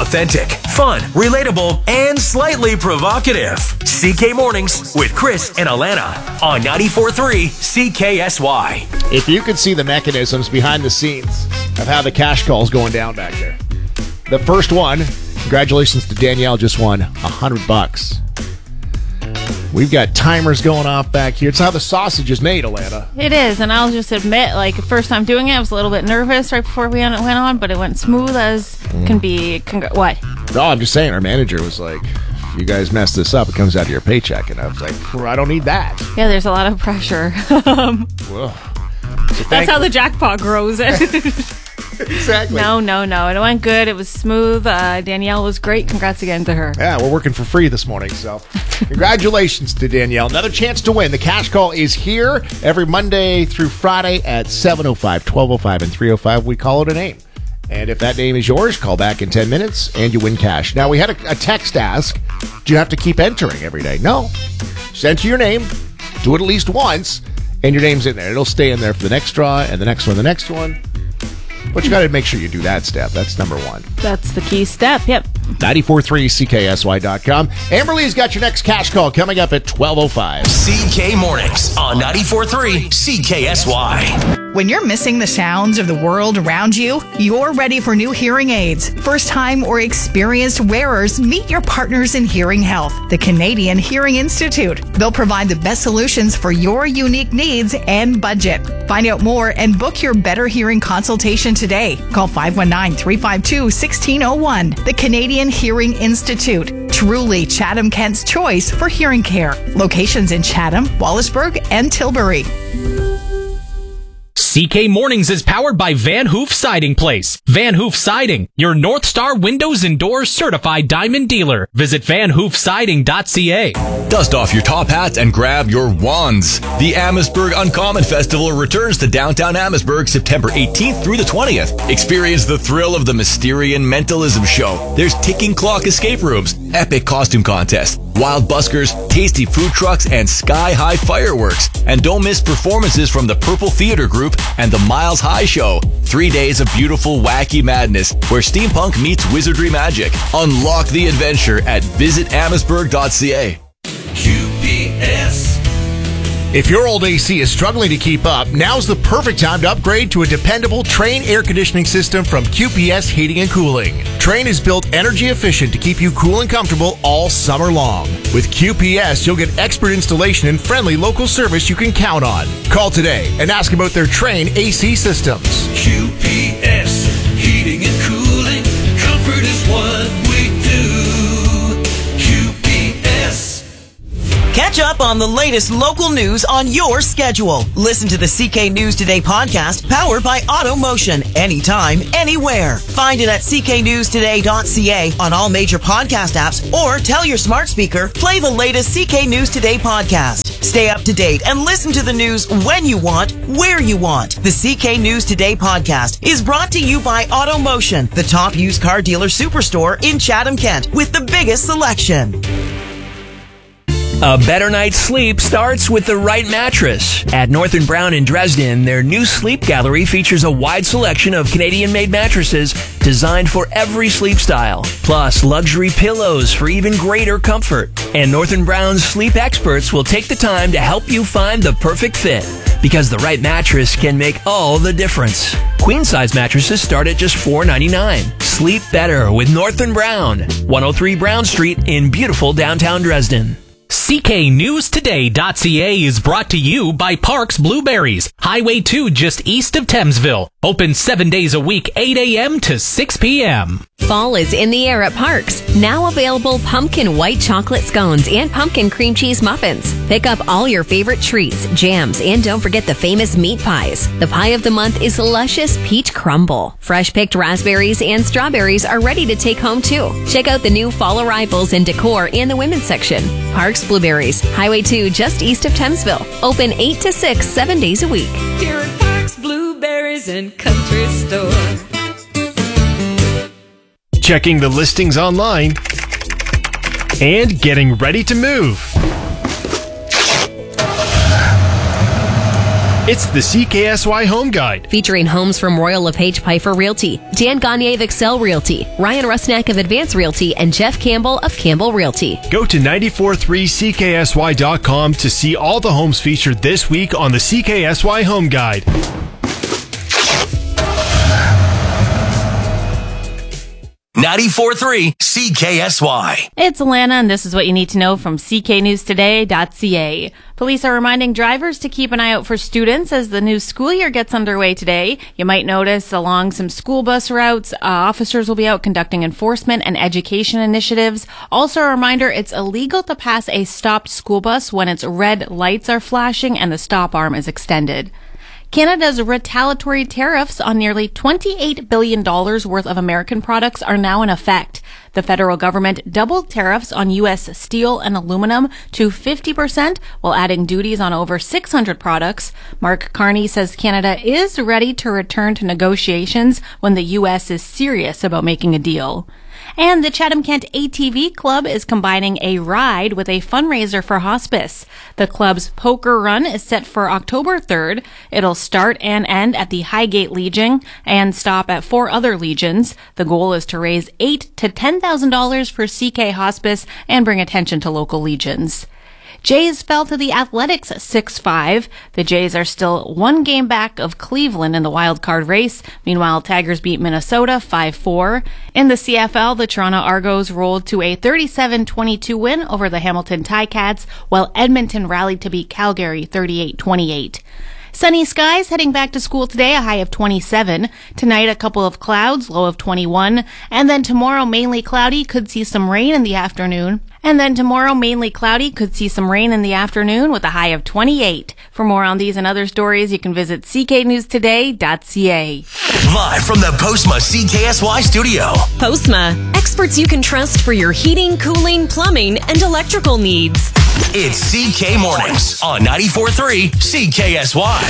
Authentic, fun, relatable, and slightly provocative. CK Mornings with Chris and Alana on 94.3 CKSY. If you could see the mechanisms behind the scenes of how the cash call is going down back there. The first one, congratulations to Danielle, just won $100. We've got timers going off back here. It's how the sausage is made, Alana. It is, and I'll just admit, like, the first time doing it, I was a little bit nervous right before we went on, but it went smooth as can be. What? No, I'm just saying, our manager was like, if you guys mess this up, it comes out of your paycheck. And I was like, well, I don't need that. Yeah, there's a lot of pressure. Well, that's how the jackpot grows. Exactly. No. It went good. It was smooth. Danielle was great. Congrats again to her. Yeah, we're working for free this morning, so congratulations to Danielle. Another chance to win. The cash call is here every Monday through Friday at 7:05, 12:05, and 3:05. We call it a name. And if that name is yours, call back in 10 minutes and you win cash. Now, we had a text ask, do you have to keep entering every day? No. Just enter your name, do it at least once, and your name's in there. It'll stay in there for the next draw and the next one. But you got to make sure you do that step. That's number one. That's the key step. Yep. 943CKSY.com. Amberly's got your next cash call coming up at 12:05. CK Mornings on 94.3 CKSY. When you're missing the sounds of the world around you, you're ready for new hearing aids. First-time or experienced wearers, meet your partners in hearing health, the Canadian Hearing Institute. They'll provide the best solutions for your unique needs and budget. Find out more and book your better hearing consultation today. Call 519-352-1601. The Canadian Hearing Institute. Truly Chatham-Kent's choice for hearing care. Locations in Chatham, Wallaceburg, and Tilbury. CK Mornings is powered by Van Hoof Siding Place. Van Hoof Siding, your North Star Windows and Doors certified diamond dealer. Visit vanhoofsiding.ca. Dust off your top hats and grab your wands. The Amherstburg Uncommon Festival returns to downtown Amherstburg September 18th through the 20th. Experience the thrill of the Mysterian Mentalism Show. There's ticking clock escape rooms, epic costume contests, wild buskers, tasty food trucks, and sky-high fireworks. And don't miss performances from the Purple Theater Group and the Miles High Show. 3 days of beautiful, wacky madness where steampunk meets wizardry magic. Unlock the adventure at visitamherstburg.ca. QPS. If your old AC is struggling to keep up, now's the perfect time to upgrade to a dependable Trane air conditioning system from QPS Heating and Cooling. Trane is built energy efficient to keep you cool and comfortable all summer long. With QPS, you'll get expert installation and friendly local service you can count on. Call today and ask about their Trane AC systems. QPS Heating and Cooling. Comfort is what we do. QPS. Catch up on the latest local news on your schedule. Listen to the CK News Today podcast powered by AutoMotion. Anytime, anywhere. Find it at cknewstoday.ca on all major podcast apps or tell your smart speaker, play the latest CK News Today podcast. Stay up to date and listen to the news when you want, where you want. The CK News Today podcast is brought to you by AutoMotion, the top used car dealer superstore in Chatham-Kent with the biggest selection. A better night's sleep starts with the right mattress. At North & Brown in Dresden, their new sleep gallery features a wide selection of Canadian-made mattresses designed for every sleep style, plus luxury pillows for even greater comfort. And North & Brown's sleep experts will take the time to help you find the perfect fit, because the right mattress can make all the difference. Queen-size mattresses start at just $4.99. Sleep better with North & Brown, 103 Brown Street in beautiful downtown Dresden. CKNewsToday.ca is brought to you by Parks Blueberries, Highway 2 just east of Thamesville. Open 7 days a week, 8 a.m. to 6 p.m. Fall is in the air at Parks. Now available pumpkin white chocolate scones and pumpkin cream cheese muffins. Pick up all your favorite treats, jams, and don't forget the famous meat pies. The pie of the month is luscious peach crumble. Fresh picked raspberries and strawberries are ready to take home too. Check out the new fall arrivals in decor in the women's section. Parks Blueberries, Highway 2 just east of Thamesville. Open 8 to 6, 7 days a week. Here at Parks Blueberries and Country Store. Checking the listings online and getting ready to move. It's the CKSY Home Guide. Featuring homes from Royal LePage Piper Realty, Dan Gagne of Excel Realty, Ryan Rusnak of Advance Realty, and Jeff Campbell of Campbell Realty. Go to 943CKSY.com to see all the homes featured this week on the CKSY Home Guide. .94.3 CKSY. It's Alana, and this is what you need to know from cknewstoday.ca. Police are reminding drivers to keep an eye out for students as the new school year gets underway today. You might notice along some school bus routes, officers will be out conducting enforcement and education initiatives. Also a reminder, it's illegal to pass a stopped school bus when its red lights are flashing and the stop arm is extended. Canada's retaliatory tariffs on nearly $28 billion worth of American products are now in effect. The federal government doubled tariffs on U.S. steel and aluminum to 50% while adding duties on over 600 products. Mark Carney says Canada is ready to return to negotiations when the U.S. is serious about making a deal. And the Chatham-Kent ATV Club is combining a ride with a fundraiser for hospice. The club's poker run is set for October 3rd. It'll start and end at the Highgate Legion and stop at 4 other legions. The goal is to raise $8,000 to $10,000 for CK Hospice and bring attention to local legions. Jays fell to the Athletics 6-5. The Jays are still 1 game back of Cleveland in the wild card race. Meanwhile, Tigers beat Minnesota 5-4. In the CFL, the Toronto Argos rolled to a 37-22 win over the Hamilton Ticats, while Edmonton rallied to beat Calgary 38-28. Sunny skies heading back to school today, a high of 27. Tonight, a couple of clouds, low of 21. And then tomorrow, mainly cloudy, could see some rain in the afternoon. with a high of 28. For more on these and other stories, you can visit cknewstoday.ca. Live from the Postma CKSY studio. Postma, experts you can trust for your heating, cooling, plumbing, and electrical needs. It's CK Mornings on 94.3 CKSY.